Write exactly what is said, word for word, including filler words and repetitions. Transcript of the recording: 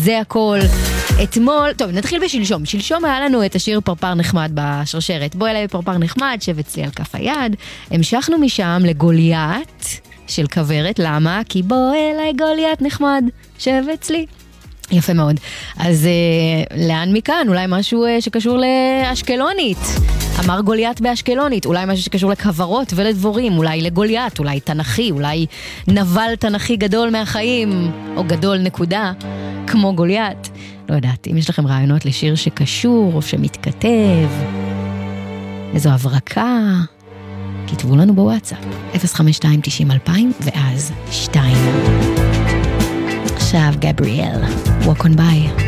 זה הכל. אתמול, טוב, נתחיל בשלשום. שלשום היה לנו את השיר פרפר נחמד בשרשרת. בוא אליי פרפר נחמד, שב אצלי על כף היד. המשכנו משם לגוליית של כברת. למה? כי בוא אליי גוליית נחמד, שב אצלי. יפה מאוד. אז אה, לאן מכאן? אולי משהו אה, שקשור לאשקלונית. אמר גוליית באשקלונית. אולי משהו שקשור לכברות ולדבורים. אולי לגוליית, אולי תנכי, אולי נבל תנכי גדול מהחיים, או גדול נקודה, כמו גוליית. לא יודעת, אם יש לכם רעיונות לשיר שקשור או שמתכתב, איזו הברקה, כתבו לנו בוואטסאפ אפס חמש שתיים תשעים אלפיים ואז שתיים. עכשיו גבריאל, Walk on by.